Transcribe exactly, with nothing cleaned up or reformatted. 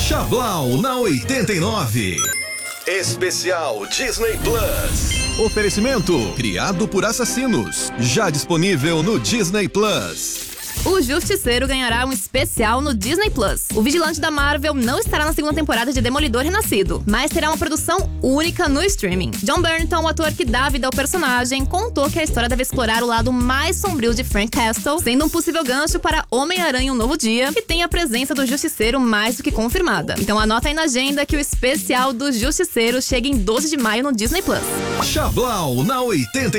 Chablau na oitenta e nove. Especial Disney Plus. Oferecimento criado por assassinos. Já disponível no Disney Plus. O Justiceiro ganhará um especial no Disney Plus. O vigilante da Marvel não estará na segunda temporada de Demolidor Renascido, mas terá uma produção única no streaming. John Burntham, o ator que dá vida ao personagem, contou que a história deve explorar o lado mais sombrio de Frank Castle, sendo um possível gancho para Homem-Aranha Um Novo Dia, que tem a presença do Justiceiro mais do que confirmada. Então anota aí na agenda que o especial do Justiceiro chega em doze de maio no Disney Plus. Chablau na oitenta